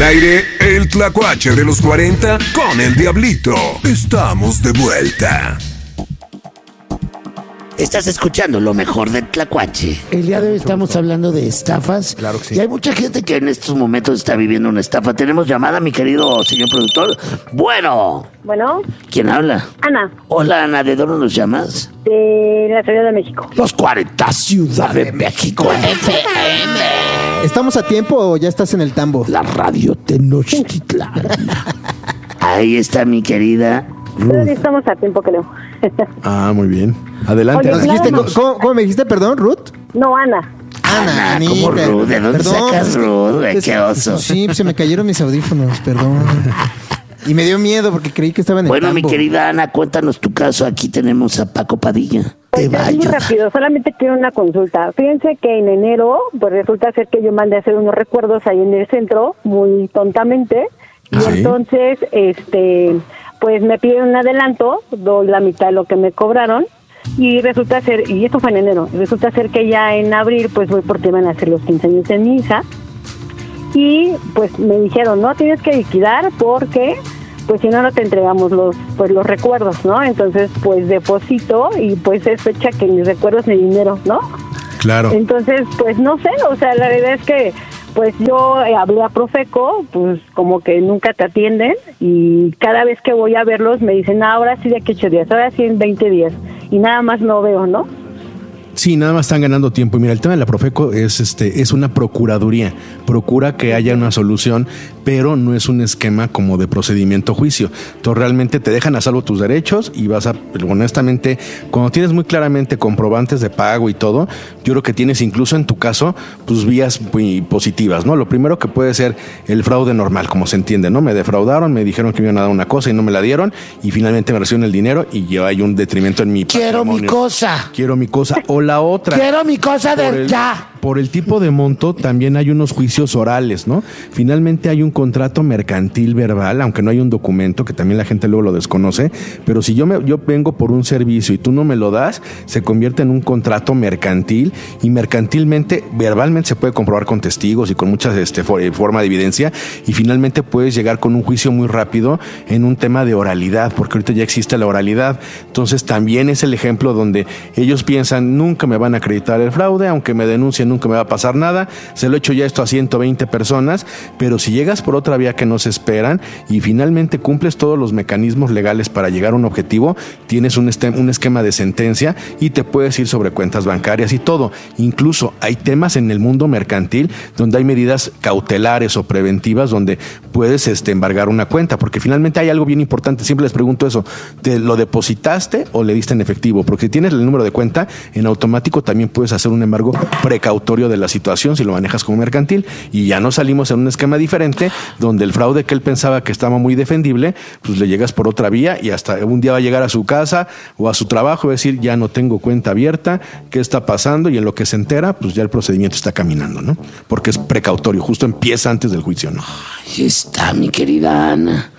aire el tlacuache de los 40 con el Diablito. Estamos de vuelta. Estás escuchando lo mejor del tlacuache. El día de hoy estamos hablando de estafas. Claro que sí. Y hay mucha gente que en estos momentos está viviendo una estafa. Tenemos llamada, mi querido señor productor. Bueno. ¿Quién habla? Ana, Hola, Ana. ¿De dónde nos llamas? de la Ciudad de México. Los 40 Ciudad de México FM. ¿Estamos a tiempo o ya estás en el tambo? La radio Tenochtitlán. Ahí está mi querida Todavía Ruth. estamos a tiempo, creo. Ah, muy bien. Adelante. Oye, ¿Nos dijiste, claro. ¿cómo me dijiste, perdón, Ruth? No, Ana. Ana, ¿cómo Ruth? ¿De dónde sacas Ruth, güey? Qué oso. Sí, pues se me cayeron mis audífonos, perdón. Y me dio miedo porque creí que estaba en el Bueno, mi tambo. querida Ana, cuéntanos tu caso. Aquí tenemos a Paco Padilla. Te Oiga, va a es muy ayudar. rápido, solamente quiero una consulta. Fíjense que en enero, pues resulta ser que yo mandé a hacer unos recuerdos ahí en el centro, muy tontamente, y ¿Sí? entonces, pues me piden un adelanto, doy la mitad de lo que me cobraron, y resulta ser, y esto fue en enero, resulta ser que ya en abril, pues voy porque van a hacer los 15 años de mi hija, y pues me dijeron, no, tienes que liquidar porque pues si no, no te entregamos los recuerdos, ¿no? Entonces, pues deposito y pues es fecha que mis recuerdos ni dinero, ¿no? Claro. Entonces, pues no sé, o sea, la verdad es que pues yo hablé a Profeco, pues como que nunca te atienden y cada vez que voy a verlos me dicen, ahora sí de aquí 8 días, ahora sí en 20 días y nada más no veo, ¿no? Sí, nada más están ganando tiempo. Y mira, el tema de la Profeco es una procuraduría. Procura que haya una solución, pero no es un esquema como de procedimiento juicio. Entonces realmente te dejan a salvo tus derechos y vas a, honestamente, cuando tienes muy claramente comprobantes de pago y todo, yo creo que tienes incluso en tu caso, pues vías muy positivas, ¿no? Lo primero que puede ser el fraude normal, como se entiende, ¿no? Me defraudaron, me dijeron que me iban a dar una cosa y no me la dieron y finalmente me recibieron el dinero y ya hay un detrimento en mi Quiero mi patrimonio. cosa. Quiero mi cosa. O la otra. Quiero mi cosa de ya. Por el tipo de monto también hay unos juicios orales, ¿no? Finalmente hay un contrato mercantil verbal, aunque no hay un documento, que también la gente luego lo desconoce, pero si yo vengo por un servicio y tú no me lo das, se convierte en un contrato mercantil y mercantilmente, verbalmente se puede comprobar con testigos y con muchas forma de evidencia y finalmente puedes llegar con un juicio muy rápido en un tema de oralidad, porque ahorita ya existe la oralidad. Entonces también es el ejemplo donde ellos piensan, nunca me van a acreditar el fraude, aunque me denuncien nunca me va a pasar nada, se lo he hecho ya esto a 120 personas, pero si llegas por otra vía que no se esperan y finalmente cumples todos los mecanismos legales para llegar a un objetivo, tienes un esquema de sentencia y te puedes ir sobre cuentas bancarias y todo. Incluso hay temas en el mundo mercantil donde hay medidas cautelares o preventivas donde puedes embargar una cuenta, porque finalmente hay algo bien importante, siempre les pregunto eso, ¿te lo depositaste o le diste en efectivo? Porque si tienes el número de cuenta, en automático también puedes hacer un embargo precautorio de la situación si lo manejas como mercantil y ya no salimos en un esquema diferente donde el fraude que él pensaba que estaba muy defendible, pues le llegas por otra vía y hasta un día va a llegar a su casa o a su trabajo y va a decir, ya no tengo cuenta abierta, ¿qué está pasando? Y en lo que se entera, pues ya el procedimiento está caminando, ¿no? Porque es precautorio, justo empieza antes del juicio, ¿no? Ahí está, mi querida Ana.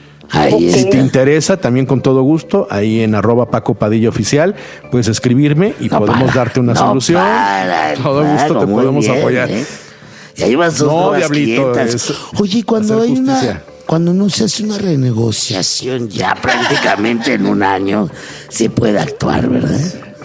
Ahí Si te está. interesa, también con todo gusto, ahí en @Paco Padilla Oficial, puedes escribirme y No podemos para, darte una no solución. para, Todo gusto te muy podemos bien, apoyar. Ya llevas 2 No, horas Diablito, 500. es Oye, cuando hacer hay justicia. cuando no se hace una renegociación ya prácticamente en un año, se puede actuar, ¿verdad?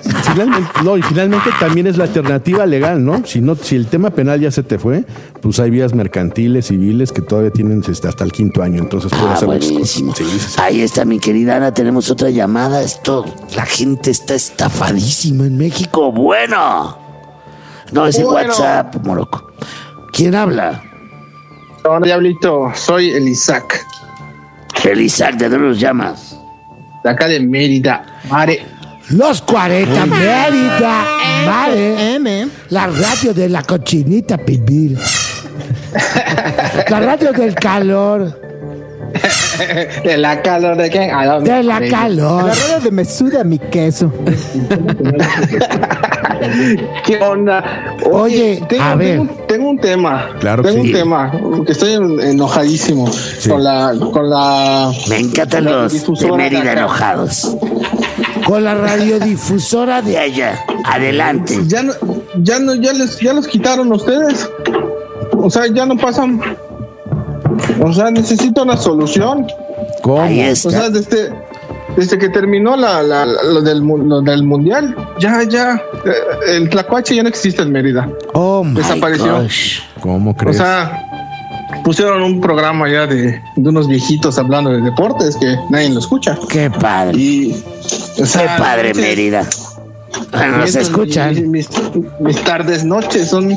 Finalmente también es la alternativa legal, ¿no? Si el tema penal ya se te fue, pues hay vías mercantiles, civiles que todavía tienen hasta el 5º año, entonces puedes hacer muchas buenísimo. cosas. Sí. Ahí está, mi querida Ana, tenemos otra llamada. La gente está estafadísima en México. Bueno. No, es en WhatsApp, Moroco. ¿Quién habla? Hola, Diablito, soy el Isaac, El Isaac, ¿de dónde nos llamas? de acá de Mérida, Mare. Los 40 Mérida, vale. La radio de la cochinita pibil. La radio del calor. ¿De la calor de quién? De la calor. La radio de me suda mi queso. ¿Qué onda? Oye, a ver. Tengo un tema. Claro que tengo sí. un tema. Que estoy enojadísimo con la. Me encantan la los de difusora Mérida acá. enojados. Con la radiodifusora de allá. Adelante. Ya los quitaron ustedes. O sea, ya no pasan. O sea, necesito una solución. ¿Cómo? Ahí O está. sea, desde que terminó lo del mundial, ya, el Tlacuache ya no existe en Mérida. Oh my Desapareció. gosh. ¿Cómo O crees? sea, pusieron un programa ya de unos viejitos hablando de deportes que nadie lo escucha. Qué padre. Y, o Qué sea, padre, entonces, Mérida. Bueno, nos entonces, escuchan. Mis tardes, noches son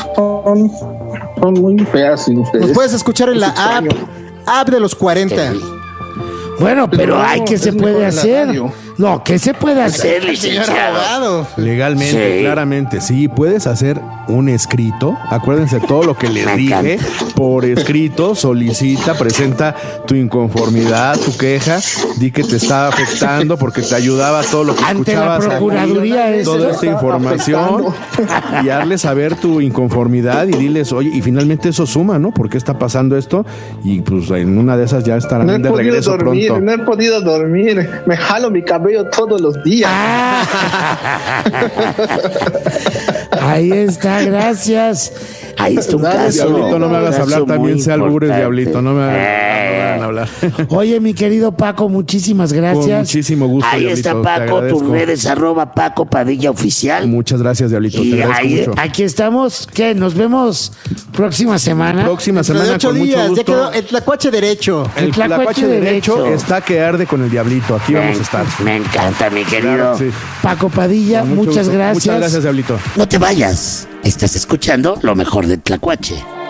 muy feas sin ustedes. Nos puedes escuchar en la Los extraño. app de los 40. Bueno, pero no, ¿qué se es puede mejor en la hacer? radio. No, ¿qué se puede hacer, Señor licenciado? abogado. Legalmente, Sí. claramente, sí, puedes hacer un escrito. Acuérdense todo lo que les Me dije. encanta. Por escrito, solicita, presenta tu inconformidad, tu queja, di que te está afectando porque te ayudaba todo lo que Ante la escuchabas aquí, Procuraduría eso. toda esta información y hazle saber tu inconformidad y diles, oye, y finalmente eso suma, ¿no? ¿Por qué está pasando esto? Y pues en una de esas ya estarán No he de podido regreso dormir, pronto. no he podido dormir. Me jalo mi cabello todos los días. Ahí está, gracias. Ahí está un Dale, caso. Diablito, no me hagas un hablar, caso también muy sé albures, importante. Diablito, no me hagan hablar. Oye, mi querido Paco, muchísimas gracias. Con muchísimo gusto, Ahí Diablito, está te Paco, tus agradezco. redes @Paco Padilla Oficial. Muchas gracias, Diablito, te Y agradezco ahí, mucho. aquí estamos. ¿Qué? Nos vemos próxima semana. Próxima Dentro de semana 8 con mucho días, ya gusto. quedó el Tlacuache derecho. El El Tlacuache Tlacuache derecho derecho. está que arde con el Diablito. Aquí vamos a estar. Me encanta, mi querido Claro que sí. Paco Padilla. Con mucho Muchas gusto. gracias. Muchas gracias, Diablito. No te vayas. Estás escuchando lo mejor de Tlacuache.